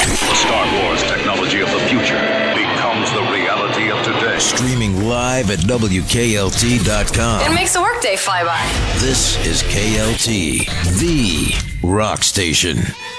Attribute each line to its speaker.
Speaker 1: The Star Wars technology of the future becomes the reality of today.
Speaker 2: Streaming live at WKLT.com.
Speaker 3: It makes the workday fly by.
Speaker 2: This is KLT, the rock station.